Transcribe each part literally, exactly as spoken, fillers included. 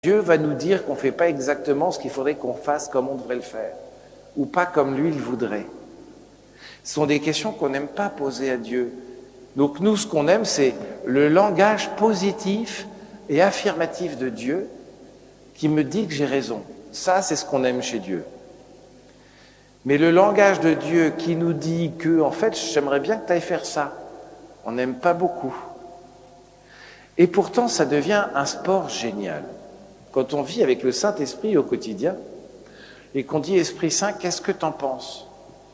Dieu va nous dire qu'on ne fait pas exactement ce qu'il faudrait qu'on fasse comme on devrait le faire, ou pas comme lui il voudrait. Ce sont des questions qu'on n'aime pas poser à Dieu. Donc nous, ce qu'on aime, c'est le langage positif et affirmatif de Dieu qui me dit que j'ai raison. Ça, c'est ce qu'on aime chez Dieu. Mais le langage de Dieu qui nous dit que, en fait, j'aimerais bien que tu ailles faire ça, on n'aime pas beaucoup. Et pourtant, ça devient un sport génial. Quand on vit avec le Saint-Esprit au quotidien, et qu'on dit « Esprit Saint, qu'est-ce que t'en penses ?»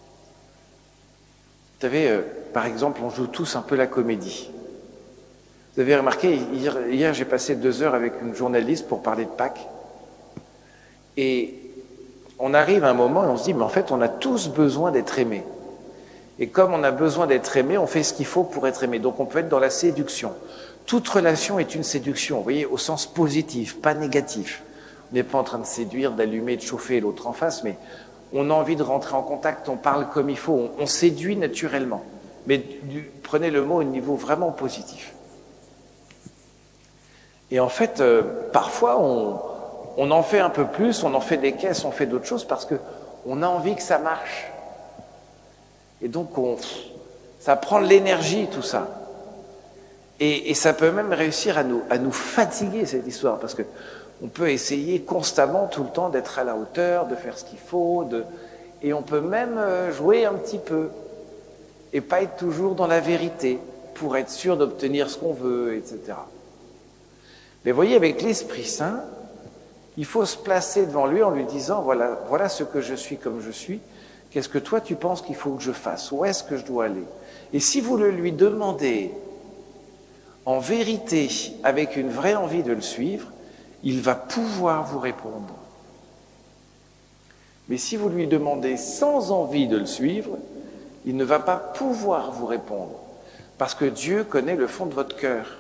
Vous savez, euh, par exemple, on joue tous un peu la comédie. Vous avez remarqué, hier, hier j'ai passé deux heures avec une journaliste pour parler de Pâques. Et on arrive à un moment et on se dit « Mais en fait, on a tous besoin d'être aimés. » Et comme on a besoin d'être aimé, on fait ce qu'il faut pour être aimé. Donc on peut être dans la séduction. Toute relation est une séduction, vous voyez, au sens positif, pas négatif. On n'est pas en train de séduire, d'allumer, de chauffer l'autre en face, mais on a envie de rentrer en contact, on parle comme il faut, on, on séduit naturellement. Mais du, prenez le mot au niveau vraiment positif. Et en fait, euh, parfois, on, on en fait un peu plus, on en fait des caisses, on fait d'autres choses parce qu'on a envie que ça marche. Et donc, on, ça prend de l'énergie, tout ça. Et, et ça peut même réussir à nous, à nous fatiguer, cette histoire, parce qu'on peut essayer constamment, tout le temps, d'être à la hauteur, de faire ce qu'il faut, de, et on peut même jouer un petit peu, et pas être toujours dans la vérité, pour être sûr d'obtenir ce qu'on veut, et cetera. Mais vous voyez, avec l'Esprit Saint, il faut se placer devant lui en lui disant, voilà, voilà ce que je suis comme je suis, qu'est-ce que toi tu penses qu'il faut que je fasse? Où est-ce que je dois aller? Et si vous le lui demandez en vérité, avec une vraie envie de le suivre, il va pouvoir vous répondre. Mais si vous lui demandez sans envie de le suivre, il ne va pas pouvoir vous répondre. Parce que Dieu connaît le fond de votre cœur.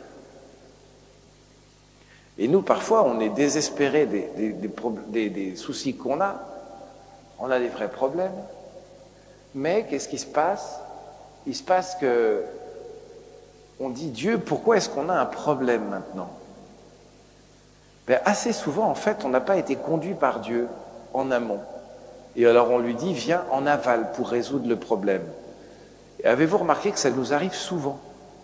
Et nous, parfois, on est désespérés des, des, des, des, des soucis qu'on a. On a des vrais problèmes. Mais qu'est-ce qui se passe? Il se passe que on dit, Dieu, pourquoi est-ce qu'on a un problème maintenant? Ben, assez souvent, en fait, on n'a pas été conduit par Dieu en amont. Et alors on lui dit, viens en aval pour résoudre le problème. Et avez-vous remarqué que ça nous arrive souvent?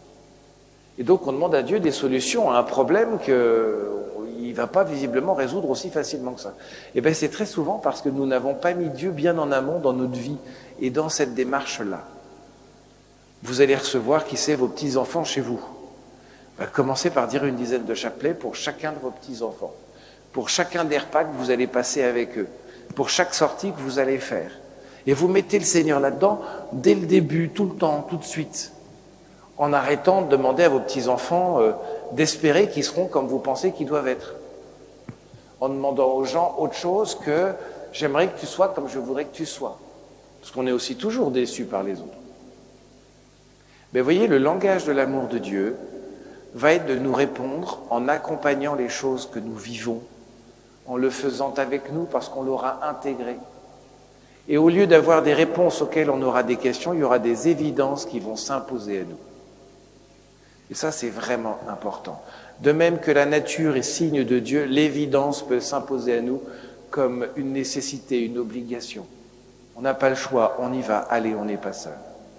Et donc on demande à Dieu des solutions à un problème qu'il ne va pas visiblement résoudre aussi facilement que ça. Et bien c'est très souvent parce que nous n'avons pas mis Dieu bien en amont dans notre vie et dans cette démarche-là. Vous allez recevoir, qui sait, vos petits-enfants chez vous. Va commencer par dire une dizaine de chapelets pour chacun de vos petits-enfants. Pour chacun des repas que vous allez passer avec eux. Pour chaque sortie que vous allez faire. Et vous mettez le Seigneur là-dedans dès le début, tout le temps, tout de suite. En arrêtant de demander à vos petits-enfants euh, d'espérer qu'ils seront comme vous pensez qu'ils doivent être. En demandant aux gens autre chose que j'aimerais que tu sois comme je voudrais que tu sois. Parce qu'on est aussi toujours déçus par les autres. Mais voyez, le langage de l'amour de Dieu va être de nous répondre en accompagnant les choses que nous vivons, en le faisant avec nous parce qu'on l'aura intégré. Et au lieu d'avoir des réponses auxquelles on aura des questions, il y aura des évidences qui vont s'imposer à nous. Et ça, c'est vraiment important. De même que la nature est signe de Dieu, l'évidence peut s'imposer à nous comme une nécessité, une obligation. On n'a pas le choix, on y va, allez, on n'est pas seul.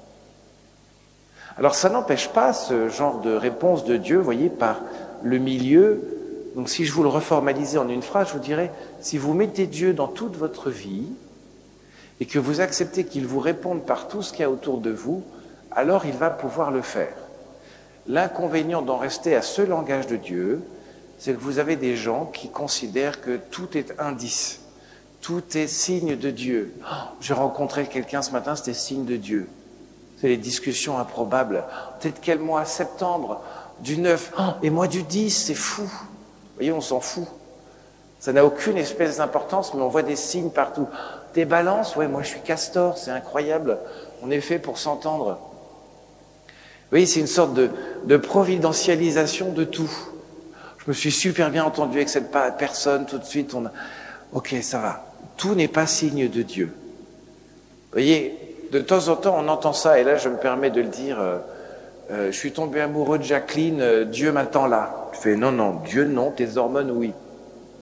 Alors ça n'empêche pas ce genre de réponse de Dieu, vous voyez, par le milieu. Donc si je vous le reformalisais en une phrase, je vous dirais, si vous mettez Dieu dans toute votre vie et que vous acceptez qu'il vous réponde par tout ce qu'il y a autour de vous, alors il va pouvoir le faire. L'inconvénient d'en rester à ce langage de Dieu, c'est que vous avez des gens qui considèrent que tout est indice, tout est signe de Dieu. Oh, j'ai rencontré quelqu'un ce matin, c'était signe de Dieu. C'est les discussions improbables. Peut-être quel mois? Septembre, du neuf, oh, et moi du dix, c'est fou. Vous voyez, on s'en fout. Ça n'a aucune espèce d'importance, mais on voit des signes partout. Des balances, ouais, moi je suis castor, c'est incroyable. On est fait pour s'entendre. Vous voyez, c'est une sorte de, de providentialisation de tout. Je me suis super bien entendu avec cette personne, tout de suite, on a... Ok, ça va. Tout n'est pas signe de Dieu. Vous voyez, de temps en temps, on entend ça, et là, je me permets de le dire, euh, euh, je suis tombé amoureux de Jacqueline, euh, Dieu m'attend là. Je fais, non, non, Dieu non, tes hormones, oui.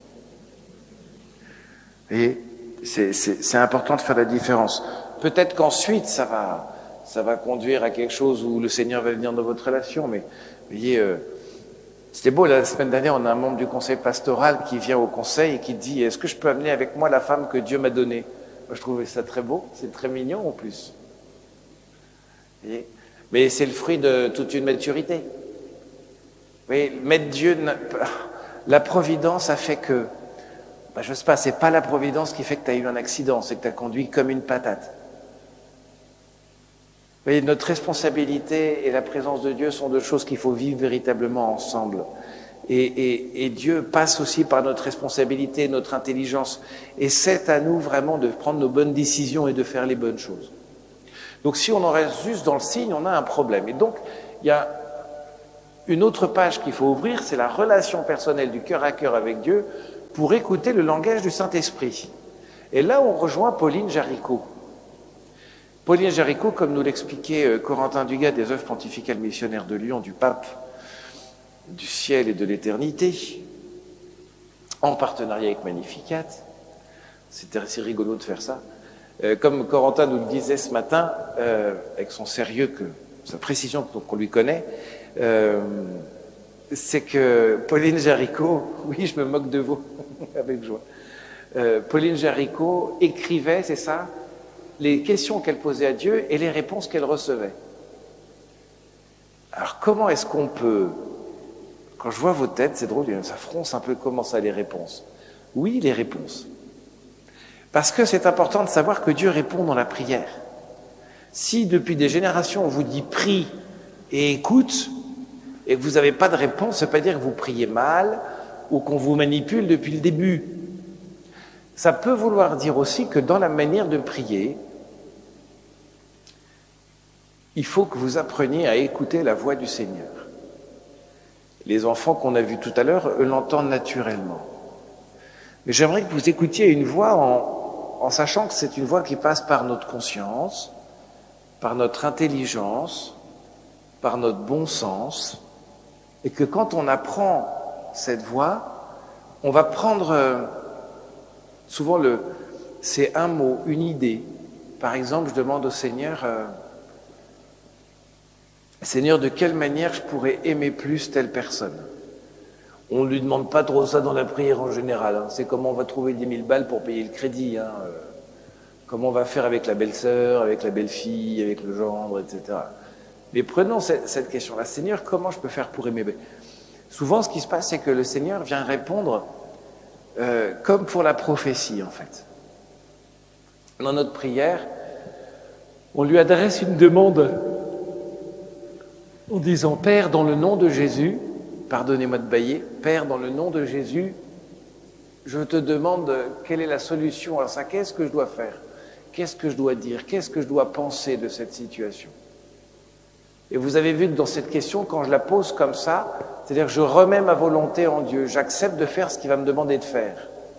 Et c'est, c'est, c'est important de faire la différence. Peut-être qu'ensuite, ça va, ça va conduire à quelque chose où le Seigneur va venir dans votre relation, mais vous voyez, euh, c'était beau, la semaine dernière, on a un membre du conseil pastoral qui vient au conseil et qui dit « Est-ce que je peux amener avec moi la femme que Dieu m'a donnée ?» Moi, je trouvais ça très beau, c'est très mignon en plus. Vous voyez, mais c'est le fruit de toute une maturité. Vous voyez, mettre Dieu... La providence a fait que... Ben, je ne sais pas, c'est pas la providence qui fait que tu as eu un accident, c'est que tu as conduit comme une patate. Vous voyez, notre responsabilité et la présence de Dieu sont deux choses qu'il faut vivre véritablement ensemble. Et, et, et Dieu passe aussi par notre responsabilité, notre intelligence. Et c'est à nous vraiment de prendre nos bonnes décisions et de faire les bonnes choses. Donc si on en reste juste dans le signe, on a un problème. Et donc, il y a une autre page qu'il faut ouvrir, c'est la relation personnelle du cœur à cœur avec Dieu pour écouter le langage du Saint-Esprit. Et là, on rejoint Pauline Jaricot. Pauline Jaricot, comme nous l'expliquait Corentin Dugas des œuvres pontificales missionnaires de Lyon, du pape, du ciel et de l'éternité, en partenariat avec Magnificat. C'était assez rigolo de faire ça. Euh, comme Corentin nous le disait ce matin, euh, avec son sérieux, que, sa précision qu'on lui connaît, euh, c'est que Pauline Jaricot, oui, je me moque de vous, avec joie, euh, Pauline Jaricot écrivait, c'est ça, les questions qu'elle posait à Dieu et les réponses qu'elle recevait. Alors comment est-ce qu'on peut, quand je vois vos têtes, c'est drôle, ça fronce un peu comment ça les réponses. Oui, les réponses. Parce que c'est important de savoir que Dieu répond dans la prière. Si depuis des générations on vous dit prie et écoute, et que vous n'avez pas de réponse, ça ne veut pas dire que vous priez mal ou qu'on vous manipule depuis le début. Ça peut vouloir dire aussi que dans la manière de prier, il faut que vous appreniez à écouter la voix du Seigneur. Les enfants qu'on a vus tout à l'heure, eux l'entendent naturellement. Mais j'aimerais que vous écoutiez une voix en, en sachant que c'est une voix qui passe par notre conscience, par notre intelligence, par notre bon sens, et que quand on apprend cette voix, on va prendre euh, souvent le, c'est un mot, une idée. Par exemple, je demande au Seigneur, euh, Seigneur, de quelle manière je pourrais aimer plus telle personne? On ne lui demande pas trop ça dans la prière en général. Hein. C'est comment on va trouver dix mille balles pour payer le crédit. Hein. Euh, comment on va faire avec la belle-sœur, avec la belle-fille, avec le gendre, et cetera. Mais prenons cette, cette question-là. Seigneur, comment je peux faire pour aimer? Souvent, ce qui se passe, c'est que le Seigneur vient répondre euh, comme pour la prophétie, en fait. Dans notre prière, on lui adresse une demande en disant « Père, dans le nom de Jésus », pardonnez-moi de bâiller, « Père, dans le nom de Jésus, je te demande quelle est la solution. Alors ça, qu'est-ce que je dois faire? Qu'est-ce que je dois dire? Qu'est-ce que je dois penser de cette situation ?» Et vous avez vu que dans cette question, quand je la pose comme ça, c'est-à-dire que je remets ma volonté en Dieu, j'accepte de faire ce qu'il va me demander de faire.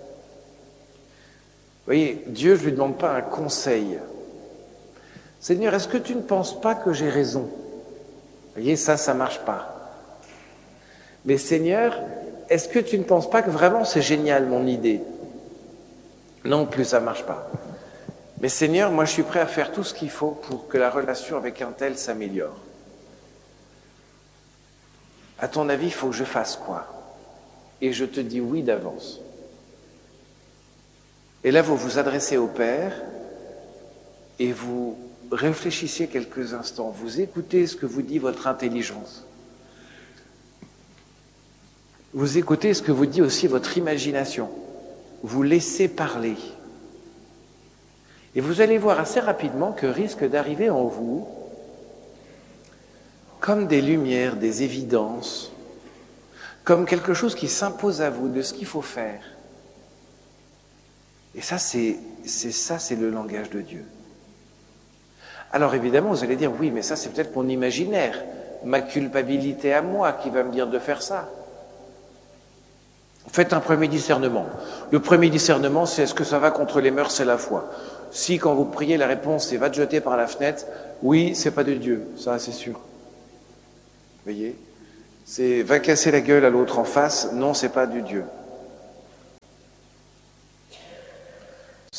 Vous voyez, Dieu, je ne lui demande pas un conseil. Seigneur, est-ce que tu ne penses pas que j'ai raison? Vous voyez, ça, ça ne marche pas. Mais Seigneur, est-ce que tu ne penses pas que vraiment c'est génial mon idée? Non plus, ça ne marche pas. Mais Seigneur, moi je suis prêt à faire tout ce qu'il faut pour que la relation avec un tel s'améliore. À ton avis, il faut que je fasse quoi? Et je te dis oui d'avance. Et là, vous vous adressez au Père et vous réfléchissez quelques instants. Vous écoutez ce que vous dit votre intelligence. Vous écoutez ce que vous dit aussi votre imagination. Vous laissez parler. Et vous allez voir assez rapidement que risque d'arriver en vous comme des lumières, des évidences, comme quelque chose qui s'impose à vous de ce qu'il faut faire. Et ça, c'est, c'est ça, c'est le langage de Dieu. Alors évidemment, vous allez dire, oui, mais ça, c'est peut-être mon imaginaire, ma culpabilité à moi qui va me dire de faire ça. Faites un premier discernement. Le premier discernement, c'est est-ce que ça va contre les mœurs et la foi? Si, quand vous priez, la réponse c'est « va te jeter par la fenêtre », oui, c'est pas de Dieu, ça c'est sûr. Vous voyez? C'est « va casser la gueule à l'autre en face », non, c'est pas de Dieu.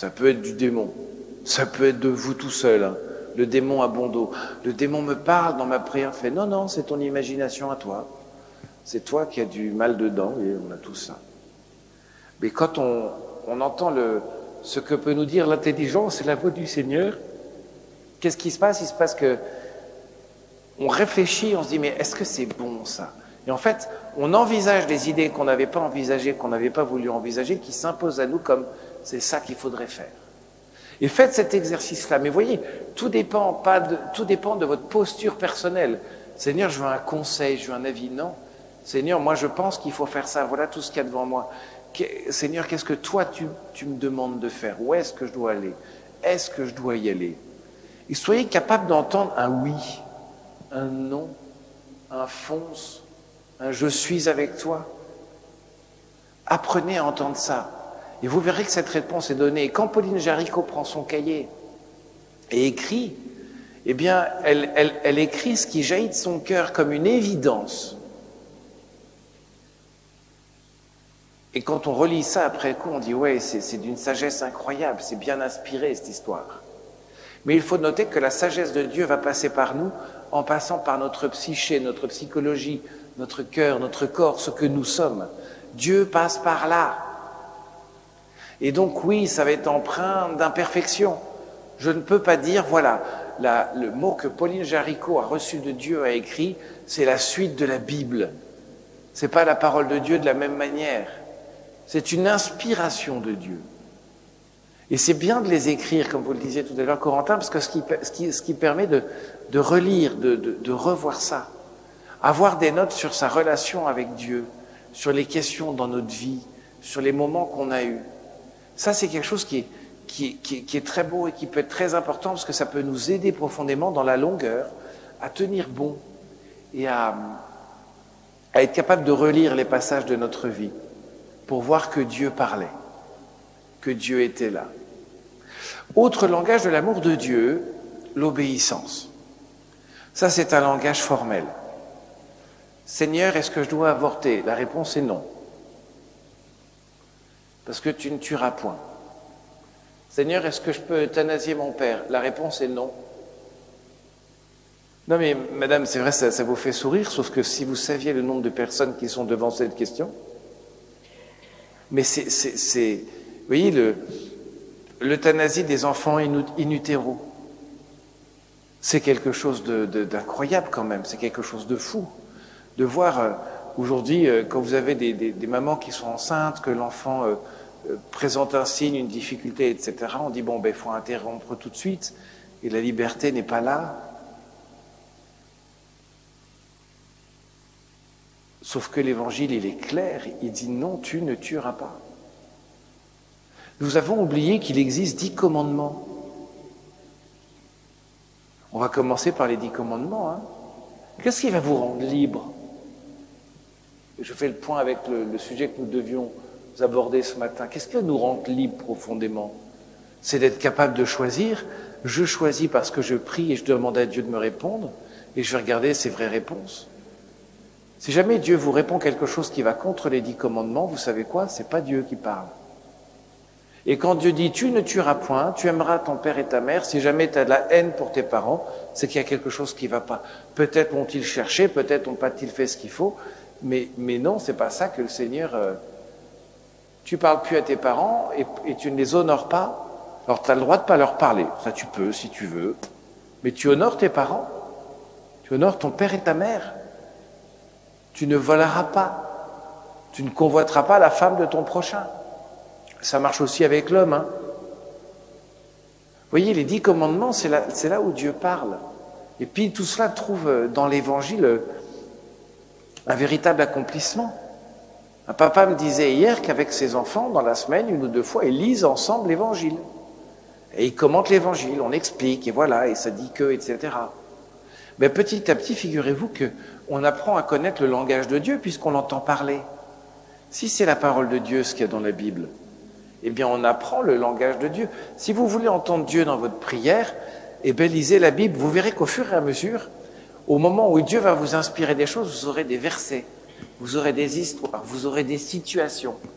Ça peut être du démon. Ça peut être de vous tout seul. Hein. Le démon a bon dos. Le démon me parle dans ma prière, fait non, non, c'est ton imagination à toi. C'est toi qui as du mal dedans, et on a tout ça. Mais quand on, on entend le, ce que peut nous dire l'intelligence et la voix du Seigneur, qu'est-ce qui se passe? Il se passe que on réfléchit, on se dit mais est-ce que c'est bon ça? Et en fait, on envisage des idées qu'on n'avait pas envisagées, qu'on n'avait pas voulu envisager, qui s'imposent à nous comme c'est ça qu'il faudrait faire. Et faites cet exercice-là. Mais voyez, tout dépend, pas de, tout dépend de votre posture personnelle. Seigneur, je veux un conseil, je veux un avis. Non. Seigneur, moi je pense qu'il faut faire ça. Voilà tout ce qu'il y a devant moi. Seigneur, qu'est-ce que toi tu, tu me demandes de faire? Où est-ce que je dois aller? Est-ce que je dois y aller? Et soyez capable d'entendre un oui, un non, un fonce, un je suis avec toi. Apprenez à entendre ça. Et vous verrez que cette réponse est donnée. Et quand Pauline Jaricot prend son cahier et écrit, eh bien, elle, elle, elle écrit ce qui jaillit de son cœur comme une évidence. Et quand on relit ça après coup, on dit ouais, c'est d'une sagesse incroyable, c'est bien inspiré cette histoire. Mais il faut noter que la sagesse de Dieu va passer par nous en passant par notre psyché, notre psychologie, notre cœur, notre corps, ce que nous sommes. Dieu passe par là. Et donc oui, ça va être empreint d'imperfection. Je ne peux pas dire, voilà, la, le mot que Pauline Jaricot a reçu de Dieu, a écrit, c'est la suite de la Bible. C'est pas la parole de Dieu de la même manière. C'est une inspiration de Dieu. Et c'est bien de les écrire, comme vous le disiez tout à l'heure, Corentin, parce que ce qui, ce qui, ce qui permet de, de relire, de, de, de revoir ça. Avoir des notes sur sa relation avec Dieu, sur les questions dans notre vie, sur les moments qu'on a eus. Ça, c'est quelque chose qui est, qui, qui, qui est très beau et qui peut être très important parce que ça peut nous aider profondément dans la longueur à tenir bon et à, à être capable de relire les passages de notre vie pour voir que Dieu parlait, que Dieu était là. Autre langage de l'amour de Dieu, l'obéissance. Ça, c'est un langage formel. Seigneur, est-ce que je dois avorter? La réponse est non. Parce que tu ne tueras point. Seigneur, est-ce que je peux euthanasier mon père? La réponse est non. Non mais madame, c'est vrai, ça, ça vous fait sourire, sauf que si vous saviez le nombre de personnes qui sont devant cette question, mais c'est, c'est, c'est vous voyez, le, l'euthanasie des enfants in, in utero, c'est quelque chose de, de, d'incroyable quand même, c'est quelque chose de fou, de voir... Euh, Aujourd'hui, quand vous avez des, des, des mamans qui sont enceintes, que l'enfant euh, euh, présente un signe, une difficulté, et cetera, on dit, bon, ben, il faut interrompre tout de suite, et la liberté n'est pas là. Sauf que l'Évangile, il est clair, il dit, non, tu ne tueras pas. Nous avons oublié qu'il existe dix commandements. On va commencer par les dix commandements. Hein. Qu'est-ce qui va vous rendre libre ? Je fais le point avec le, le sujet que nous devions aborder ce matin. Qu'est-ce qui va nous rendre libres profondément? C'est d'être capable de choisir. Je choisis parce que je prie et je demande à Dieu de me répondre et je vais regarder ses vraies réponses. Si jamais Dieu vous répond quelque chose qui va contre les dix commandements, vous savez quoi? C'est pas Dieu qui parle. Et quand Dieu dit « tu ne tueras point, tu aimeras ton père et ta mère », si jamais tu as de la haine pour tes parents, c'est qu'il y a quelque chose qui ne va pas. Peut-être ont-ils cherché, peut-être n'ont pas-ils fait ce qu'il faut, Mais, mais non, c'est pas ça que le Seigneur... Euh, tu parles plus à tes parents et, et tu ne les honores pas. Alors tu as le droit de pas leur parler. Ça tu peux si tu veux. Mais tu honores tes parents. Tu honores ton père et ta mère. Tu ne voleras pas. Tu ne convoiteras pas la femme de ton prochain. Ça marche aussi avec l'homme. Hein. Vous voyez, les dix commandements, c'est là, c'est là où Dieu parle. Et puis tout cela trouve dans l'Évangile un véritable accomplissement. Un papa me disait hier qu'avec ses enfants, dans la semaine, une ou deux fois, ils lisent ensemble l'Évangile. Et ils commentent l'Évangile, on explique, et voilà, et ça dit que, et cetera. Mais petit à petit, figurez-vous qu'on apprend à connaître le langage de Dieu puisqu'on l'entend parler. Si c'est la parole de Dieu, ce qu'il y a dans la Bible, eh bien on apprend le langage de Dieu. Si vous voulez entendre Dieu dans votre prière, eh bien lisez la Bible, vous verrez qu'au fur et à mesure, au moment où Dieu va vous inspirer des choses, vous aurez des versets, vous aurez des histoires, vous aurez des situations,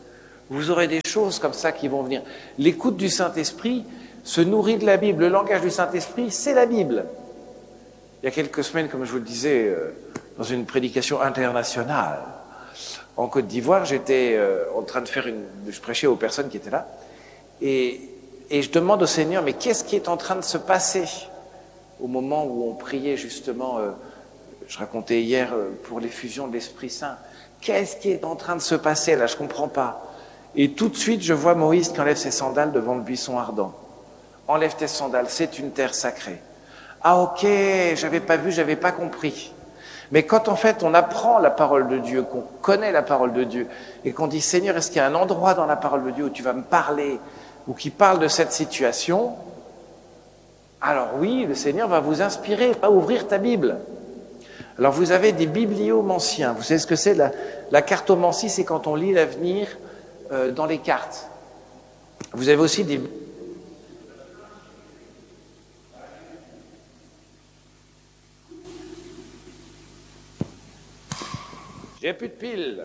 Vous aurez des choses comme ça qui vont venir. L'écoute du Saint-Esprit se nourrit de la Bible. Le langage du Saint-Esprit, c'est la Bible. Il y a quelques semaines, comme je vous le disais, dans une prédication internationale, en Côte d'Ivoire, j'étais en train de faire une... Je prêchais aux personnes qui étaient là, et, et je demande au Seigneur, mais qu'est-ce qui est en train de se passer au moment où on priait justement, euh, je racontais hier, euh, pour l'effusion de l'Esprit Saint. Qu'est-ce qui est en train de se passer là? Je ne comprends pas. Et tout de suite, je vois Moïse qui enlève ses sandales devant le buisson ardent. Enlève tes sandales, c'est une terre sacrée. Ah ok, j'avais pas vu, j'avais pas compris. Mais quand en fait on apprend la parole de Dieu, qu'on connaît la parole de Dieu, et qu'on dit Seigneur, est-ce qu'il y a un endroit dans la parole de Dieu où tu vas me parler, ou qui parle de cette situation, alors oui, le Seigneur va vous inspirer, va ouvrir ta Bible. Alors vous avez des bibliomanciens. Vous savez ce que c'est? La, la cartomancie, c'est quand on lit l'avenir euh, dans les cartes. Vous avez aussi des... J'ai plus de piles.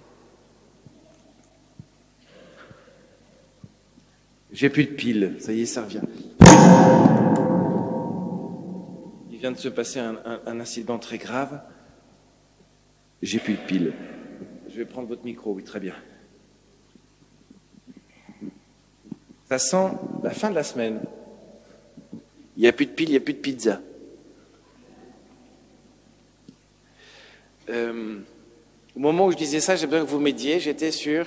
J'ai plus de piles. Ça y est, ça revient. Il vient de se passer un, un, un incident très grave. J'ai plus de piles. Je vais prendre votre micro, oui, très bien. Ça sent la fin de la semaine. Il n'y a plus de piles, il n'y a plus de pizza. Euh, au moment où je disais ça, j'ai besoin que vous m'aidiez. J'étais sur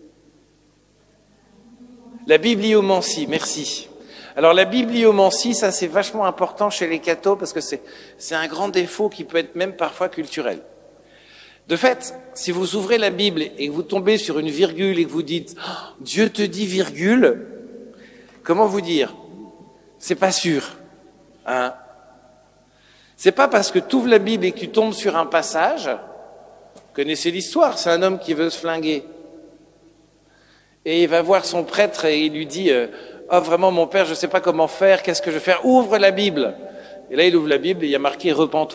la bibliomancie. Merci. Alors la bibliomancie, ça c'est vachement important chez les cathos parce que c'est c'est un grand défaut qui peut être même parfois culturel. De fait, si vous ouvrez la Bible et que vous tombez sur une virgule et que vous dites oh, « Dieu te dit virgule », comment vous dire? C'est pas sûr. Hein? C'est pas parce que tu ouvres la Bible et que tu tombes sur un passage, vous connaissez l'histoire, c'est un homme qui veut se flinguer. Et il va voir son prêtre et il lui dit euh, « Oh vraiment mon père, je ne sais pas comment faire, qu'est-ce que je vais faire? Ouvre la Bible !» Et là il ouvre la Bible et il y a marqué « Repens-toi ».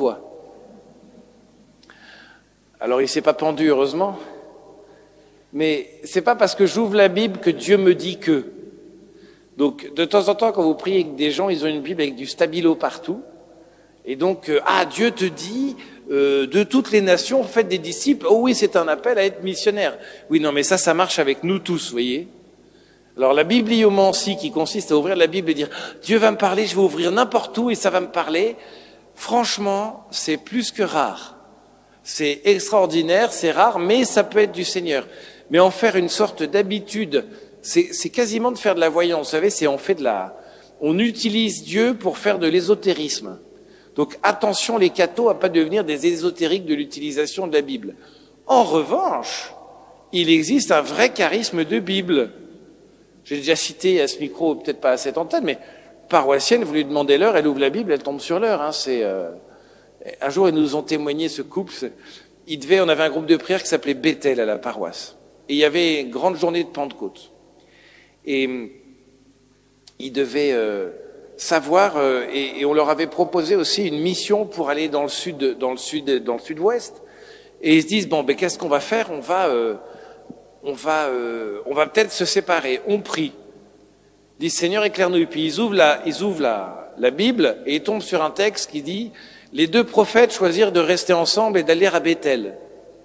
Alors il ne s'est pas pendu heureusement, mais c'est pas parce que j'ouvre la Bible que Dieu me dit que. Donc de temps en temps quand vous priez avec des gens, ils ont une Bible avec du stabilo partout, et donc euh, « Ah, Dieu te dit… Euh, de toutes les nations, faites des disciples. » Oh oui, c'est un appel à être missionnaire. Oui, non, mais ça, ça marche avec nous tous, vous voyez. Alors la bibliomancie qui consiste à ouvrir la Bible et dire « Dieu va me parler, je vais ouvrir n'importe où et ça va me parler », franchement, c'est plus que rare. C'est extraordinaire, c'est rare, mais ça peut être du Seigneur. Mais en faire une sorte d'habitude, c'est, c'est quasiment de faire de la voyance. Vous savez, c'est on fait de la, on utilise Dieu pour faire de l'ésotérisme. Donc attention les cathos à pas devenir des ésotériques de l'utilisation de la Bible. En revanche, il existe un vrai charisme de Bible. J'ai déjà cité à ce micro, peut-être pas à cette antenne, mais paroissienne, vous lui demandez l'heure, elle ouvre la Bible, elle tombe sur l'heure. Hein, c'est, euh... Un jour, ils nous ont témoigné, ce couple, il devait, on avait un groupe de prière qui s'appelait Bethel à la paroisse. Et il y avait une grande journée de Pentecôte. Et ils devaient... Euh... savoir euh, et, et on leur avait proposé aussi une mission pour aller dans le sud, dans le sud, dans le sud-ouest. Et ils se disent bon, ben qu'est-ce qu'on va faire? On va, euh, on va, euh, on va peut-être se séparer. On prie. Ils disent Seigneur éclaire-nous. Puis ils ouvrent la, ils ouvrent la, la Bible et ils tombent sur un texte qui dit les deux prophètes choisirent de rester ensemble et d'aller à Bethel.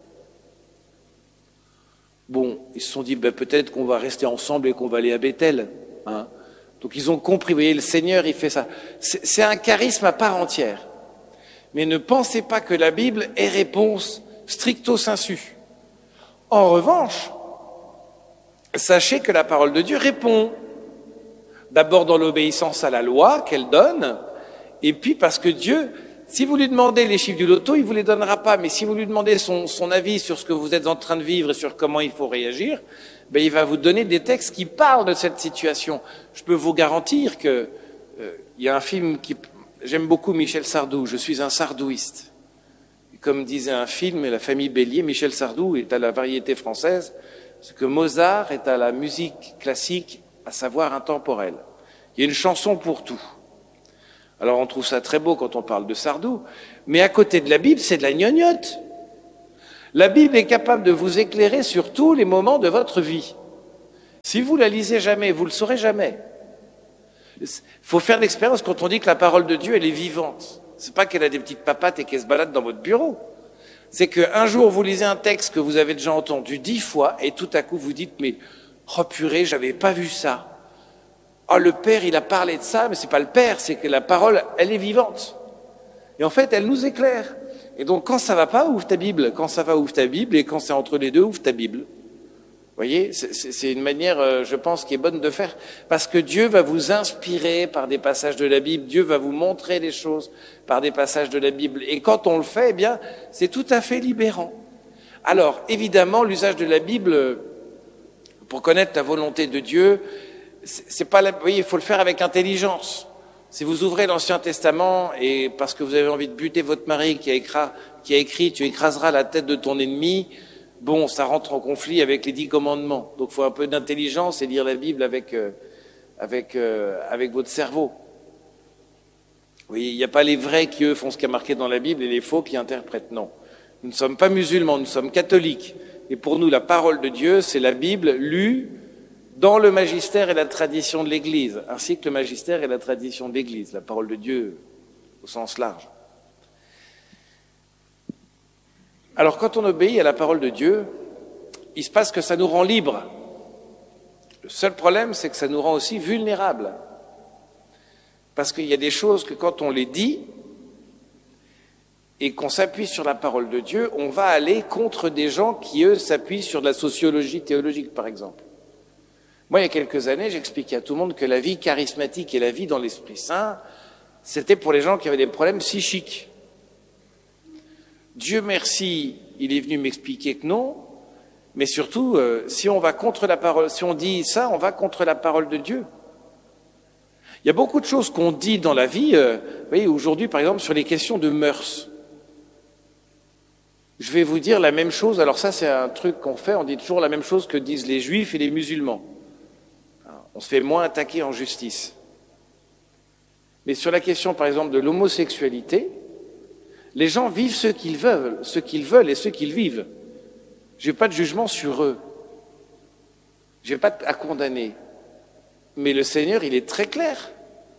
Bon, ils se sont dit ben peut-être qu'on va rester ensemble et qu'on va aller à Bethel. Hein. Donc ils ont compris, vous voyez, le Seigneur, il fait ça. C'est, c'est un charisme à part entière. Mais ne pensez pas que la Bible est réponse stricto sensu. En revanche, sachez que la parole de Dieu répond. D'abord dans l'obéissance à la loi qu'elle donne, et puis parce que Dieu, si vous lui demandez les chiffres du loto, il ne vous les donnera pas, mais si vous lui demandez son, son avis sur ce que vous êtes en train de vivre et sur comment il faut réagir, ben, il va vous donner des textes qui parlent de cette situation. Je peux vous garantir que euh, il y a un film qui... J'aime beaucoup Michel Sardou, je suis un sardouiste. Comme disait un film, La famille Bélier, Michel Sardou est à la variété française, ce que Mozart est à la musique classique, à savoir intemporelle. Il y a une chanson pour tout. Alors on trouve ça très beau quand on parle de Sardou, mais à côté de la Bible, c'est de la gnognotte. La Bible est capable de vous éclairer sur tous les moments de votre vie. Si vous la lisez jamais, vous le saurez jamais. Il faut faire l'expérience quand on dit que la parole de Dieu, elle est vivante. C'est pas qu'elle a des petites papates et qu'elle se balade dans votre bureau. C'est qu'un jour, vous lisez un texte que vous avez déjà entendu dix fois et tout à coup, vous dites, mais, oh purée, j'avais pas vu ça. Oh, le Père, il a parlé de ça, mais c'est pas le Père, c'est que la parole, elle est vivante. Et en fait, elle nous éclaire. Et donc, quand ça va pas, ouvre ta Bible. Quand ça va, ouvre ta Bible. Et quand c'est entre les deux, ouvre ta Bible. Vous voyez, c'est une manière, je pense, qui est bonne de faire. Parce que Dieu va vous inspirer par des passages de la Bible. Dieu va vous montrer des choses par des passages de la Bible. Et quand on le fait, eh bien, c'est tout à fait libérant. Alors, évidemment, l'usage de la Bible, pour connaître la volonté de Dieu, c'est pas la, vous voyez, il faut le faire avec intelligence. Si vous ouvrez l'Ancien Testament et parce que vous avez envie de buter votre mari qui a écrit, qui a écrit tu écraseras la tête de ton ennemi, bon, ça rentre en conflit avec les dix commandements. Donc, il faut un peu d'intelligence et lire la Bible avec, euh, avec, euh, avec votre cerveau. Oui, il n'y a pas les vrais qui, eux, font ce qui est marqué dans la Bible et les faux qui interprètent. Non. Nous ne sommes pas musulmans, nous sommes catholiques. Et pour nous, la parole de Dieu, c'est la Bible lue dans le magistère et la tradition de l'Église, ainsi que le magistère et la tradition de l'Église, la parole de Dieu au sens large. Alors, quand on obéit à la parole de Dieu, il se passe que ça nous rend libres. Le seul problème, c'est que ça nous rend aussi vulnérables. Parce qu'il y a des choses que quand on les dit et qu'on s'appuie sur la parole de Dieu, on va aller contre des gens qui, eux, s'appuient sur de la sociologie théologique, par exemple. Moi, il y a quelques années, j'expliquais à tout le monde que la vie charismatique et la vie dans l'Esprit Saint, c'était pour les gens qui avaient des problèmes psychiques. Dieu merci, il est venu m'expliquer que non, mais surtout, euh, si on va contre la parole, si on dit ça, on va contre la parole de Dieu. Il y a beaucoup de choses qu'on dit dans la vie, euh, vous voyez, aujourd'hui, par exemple, sur les questions de mœurs. Je vais vous dire la même chose, alors ça, c'est un truc qu'on fait, on dit toujours la même chose que disent les juifs et les musulmans. On se fait moins attaquer en justice. Mais sur la question, par exemple, de l'homosexualité, les gens vivent ce qu'ils veulent, ce qu'ils veulent et ce qu'ils vivent. Je n'ai pas de jugement sur eux. Je n'ai pas à condamner. Mais le Seigneur, il est très clair.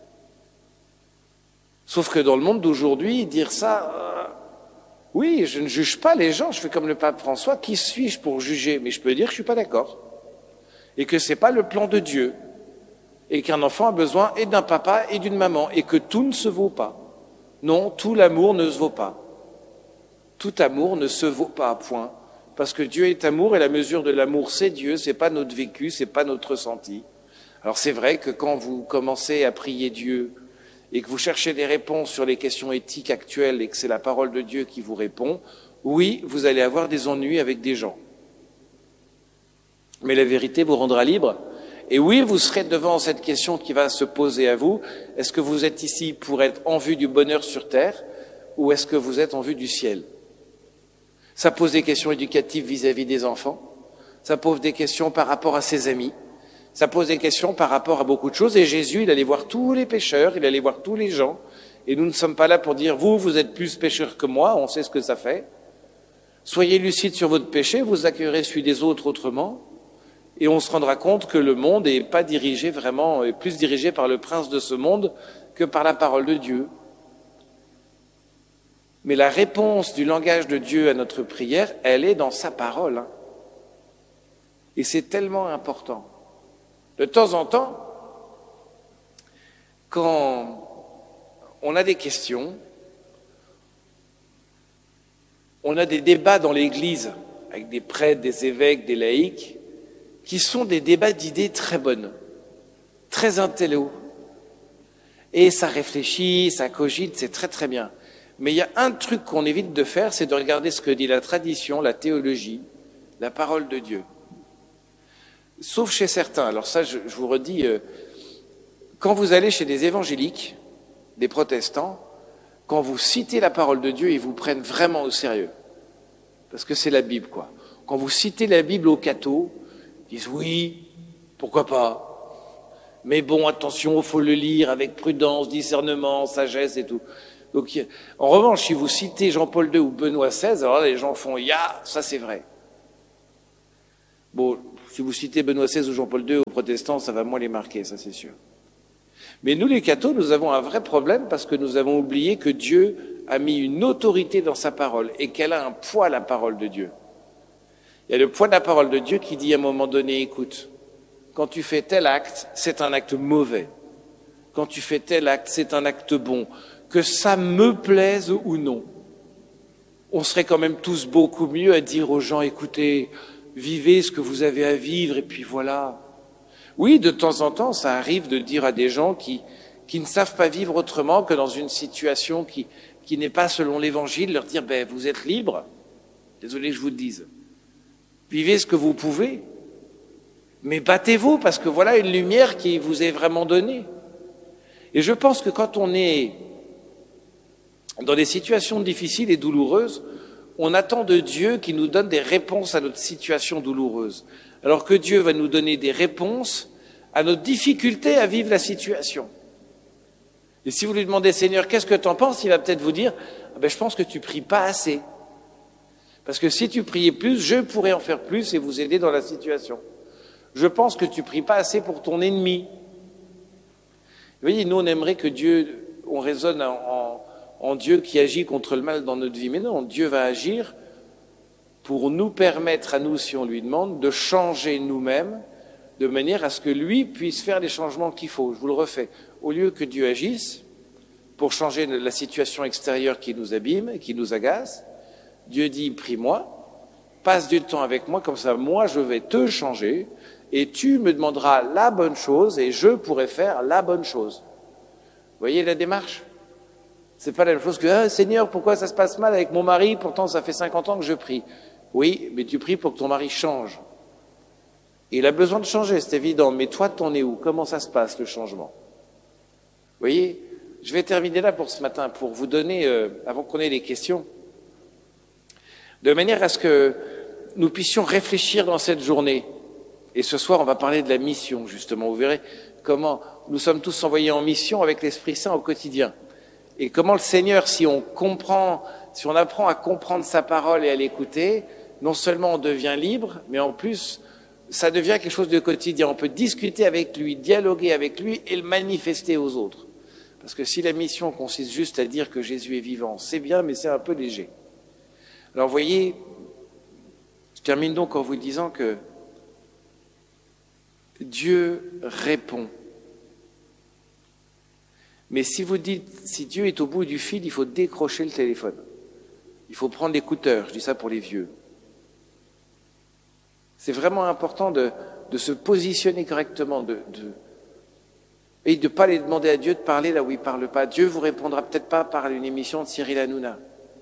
Sauf que dans le monde d'aujourd'hui, dire ça, euh, oui, je ne juge pas les gens, je fais comme le pape François, qui suis-je pour juger? Mais je peux dire que je ne suis pas d'accord. Et que ce n'est pas le plan de Dieu. Et qu'un enfant a besoin et d'un papa et d'une maman. Et que tout ne se vaut pas. Non, tout l'amour ne se vaut pas. Tout amour ne se vaut pas, point. Parce que Dieu est amour et la mesure de l'amour, c'est Dieu, c'est pas notre vécu, c'est pas notre ressenti. Alors c'est vrai que quand vous commencez à prier Dieu et que vous cherchez des réponses sur les questions éthiques actuelles et que c'est la parole de Dieu qui vous répond, oui, vous allez avoir des ennuis avec des gens. Mais la vérité vous rendra libre. Et oui, vous serez devant cette question qui va se poser à vous. Est-ce que vous êtes ici pour être en vue du bonheur sur terre ou est-ce que vous êtes en vue du ciel? Ça pose des questions éducatives vis-à-vis des enfants. Ça pose des questions par rapport à ses amis. Ça pose des questions par rapport à beaucoup de choses. Et Jésus, il allait voir tous les pécheurs, il allait voir tous les gens. Et nous ne sommes pas là pour dire, vous, vous êtes plus pécheurs que moi, on sait ce que ça fait. Soyez lucides sur votre péché, vous accueillerez celui des autres autrement. Et on se rendra compte que le monde n'est pas dirigé vraiment, est plus dirigé par le prince de ce monde que par la parole de Dieu. Mais la réponse du langage de Dieu à notre prière, elle est dans sa parole. Hein. Et c'est tellement important. De temps en temps, quand on a des questions, on a des débats dans l'Église avec des prêtres, des évêques, des laïcs, qui sont des débats d'idées très bonnes, très intello. Et ça réfléchit, ça cogite, c'est très très bien. Mais il y a un truc qu'on évite de faire, c'est de regarder ce que dit la tradition, la théologie, la parole de Dieu. Sauf chez certains. Alors ça, je, je vous redis, euh, quand vous allez chez des évangéliques, des protestants, quand vous citez la parole de Dieu, ils vous prennent vraiment au sérieux. Parce que c'est la Bible, quoi. Quand vous citez la Bible aux cathos, ils disent oui, pourquoi pas. Mais bon, attention, il faut le lire avec prudence, discernement, sagesse et tout. Donc, en revanche, si vous citez Jean-Paul deux ou Benoît seize, alors là, les gens font « Ya, ça c'est vrai ». Bon, si vous citez Benoît seize ou Jean-Paul deux aux protestants, ça va moins les marquer, ça c'est sûr. Mais nous les cathos, nous avons un vrai problème parce que nous avons oublié que Dieu a mis une autorité dans sa parole et qu'elle a un poids, la parole de Dieu. Il y a le poids de la parole de Dieu qui dit à un moment donné, écoute, quand tu fais tel acte, c'est un acte mauvais. Quand tu fais tel acte, c'est un acte bon. Que ça me plaise ou non. On serait quand même tous beaucoup mieux à dire aux gens, écoutez, vivez ce que vous avez à vivre et puis voilà. Oui, de temps en temps, ça arrive de dire à des gens qui, qui ne savent pas vivre autrement que dans une situation qui, qui n'est pas selon l'évangile, leur dire, ben, vous êtes libres. Désolé que je vous le dise. Vivez ce que vous pouvez. Mais battez-vous parce que voilà une lumière qui vous est vraiment donnée. Et je pense que quand on est dans des situations difficiles et douloureuses, on attend de Dieu qu'il nous donne des réponses à notre situation douloureuse, alors que Dieu va nous donner des réponses à notre difficulté à vivre la situation. Et si vous lui demandez, Seigneur, qu'est-ce que tu en penses, il va peut-être vous dire, ah ben, je pense que tu pries pas assez. Parce que si tu priais plus, je pourrais en faire plus et vous aider dans la situation. Je pense que tu pries pas assez pour ton ennemi. Vous voyez, nous, on aimerait que Dieu, on raisonne en, en, en Dieu qui agit contre le mal dans notre vie. Mais non, Dieu va agir pour nous permettre à nous, si on lui demande, de changer nous-mêmes de manière à ce que lui puisse faire les changements qu'il faut. Je vous le refais. Au lieu que Dieu agisse pour changer la situation extérieure qui nous abîme, qui nous agace, Dieu dit, prie-moi, passe du temps avec moi, comme ça, moi, je vais te changer, et tu me demanderas la bonne chose, et je pourrai faire la bonne chose. Vous voyez la démarche? C'est pas la même chose que, ah, Seigneur, pourquoi ça se passe mal avec mon mari, pourtant ça fait cinquante ans que je prie. Oui, mais tu pries pour que ton mari change. Et il a besoin de changer, c'est évident, mais toi, t'en es où? Comment ça se passe, le changement? Vous voyez, je vais terminer là pour ce matin, pour vous donner, euh, avant qu'on ait les questions, de manière à ce que nous puissions réfléchir dans cette journée. Et ce soir, on va parler de la mission, justement. Vous verrez comment nous sommes tous envoyés en mission avec l'Esprit Saint au quotidien. Et comment le Seigneur, si on comprend, si on apprend à comprendre sa parole et à l'écouter, non seulement on devient libre, mais en plus, ça devient quelque chose de quotidien. On peut discuter avec lui, dialoguer avec lui et le manifester aux autres. Parce que si la mission consiste juste à dire que Jésus est vivant, c'est bien, mais c'est un peu léger. Alors, vous voyez, je termine donc en vous disant que Dieu répond. Mais si vous dites, si Dieu est au bout du fil, il faut décrocher le téléphone. Il faut prendre l'écouteur, je dis ça pour les vieux. C'est vraiment important de, de se positionner correctement, de, de, et de ne pas aller demander à Dieu de parler là où il ne parle pas. Dieu vous répondra peut-être pas par une émission de Cyril Hanouna,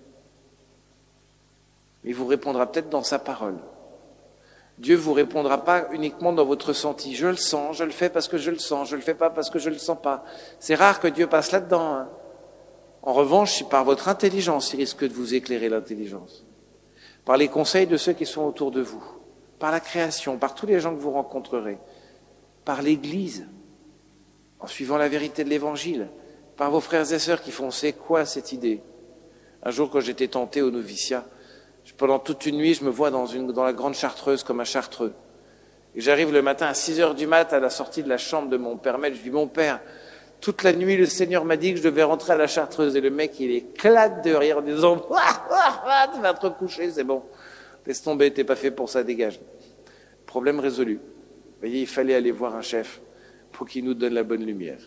mais il vous répondra peut-être dans sa parole. Dieu ne vous répondra pas uniquement dans votre ressenti. Je le sens, je le fais parce que je le sens, je le fais pas parce que je le sens pas. C'est rare que Dieu passe là-dedans. Hein. En revanche, par votre intelligence, il risque de vous éclairer l'intelligence. Par les conseils de ceux qui sont autour de vous, par la création, par tous les gens que vous rencontrerez, par l'Église, en suivant la vérité de l'Évangile, par vos frères et sœurs qui font « c'est quoi cette idée ?» Un jour, quand j'étais tenté au noviciat, pendant toute une nuit, je me vois dans, une, dans la grande Chartreuse comme un Chartreux. Et j'arrive le matin à six heures du mat à la sortie de la chambre de mon père maître. Je dis, mon père, toute la nuit, le Seigneur m'a dit que je devais rentrer à la Chartreuse. Et le mec, il éclate de rire en disant, ah, ah, ah, tu vas te recoucher, c'est bon. Laisse tomber, t'es pas fait pour ça, dégage. Problème résolu. Vous voyez, il fallait aller voir un chef pour qu'il nous donne la bonne lumière.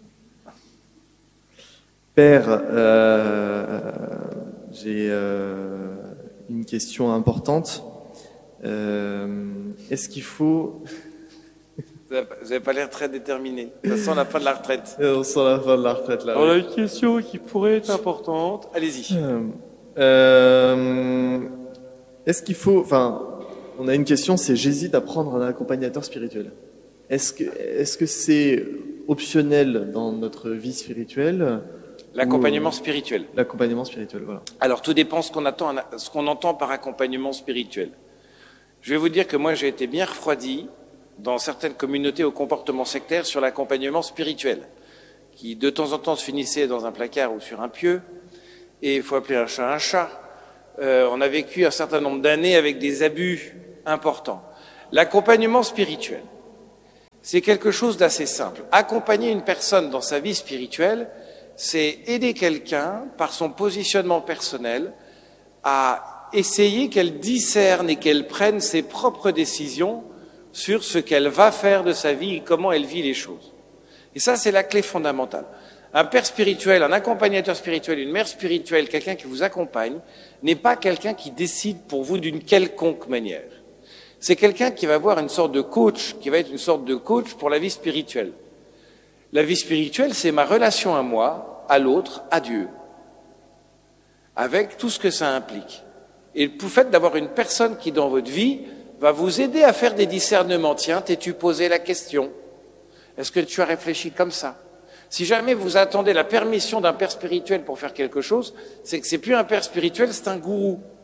Père, euh, j'ai... Euh... une question importante. Euh, est-ce qu'il faut... Vous n'avez pas l'air très déterminé. Ça sent la fin de la retraite. On sent la fin de la retraite, là. On oui. a une question qui pourrait être importante. Allez-y. Euh, euh, est-ce qu'il faut... Enfin, on a une question, c'est j'hésite à prendre un accompagnateur spirituel. Est-ce que, est-ce que c'est optionnel dans notre vie spirituelle? L'accompagnement spirituel. L'accompagnement spirituel, voilà. Alors, tout dépend ce qu'on attend, ce qu'on entend par accompagnement spirituel. Je vais vous dire que moi, j'ai été bien refroidi dans certaines communautés au comportement sectaire sur l'accompagnement spirituel, qui de temps en temps se finissait dans un placard ou sur un pieu, et il faut appeler un chat un chat. Euh, on a vécu un certain nombre d'années avec des abus importants. L'accompagnement spirituel, c'est quelque chose d'assez simple. Accompagner une personne dans sa vie spirituelle, c'est aider quelqu'un, par son positionnement personnel, à essayer qu'elle discerne et qu'elle prenne ses propres décisions sur ce qu'elle va faire de sa vie et comment elle vit les choses. Et ça, c'est la clé fondamentale. Un père spirituel, un accompagnateur spirituel, une mère spirituelle, quelqu'un qui vous accompagne, n'est pas quelqu'un qui décide pour vous d'une quelconque manière. C'est quelqu'un qui va avoir une sorte de coach, qui va être une sorte de coach pour la vie spirituelle. La vie spirituelle, c'est ma relation à moi, à l'autre, à Dieu, avec tout ce que ça implique. Et le fait d'avoir une personne qui, dans votre vie, va vous aider à faire des discernements. Tiens, t'es-tu posé la question? Est-ce que tu as réfléchi comme ça? Si jamais vous attendez la permission d'un père spirituel pour faire quelque chose, c'est que c'est plus un père spirituel, c'est un gourou.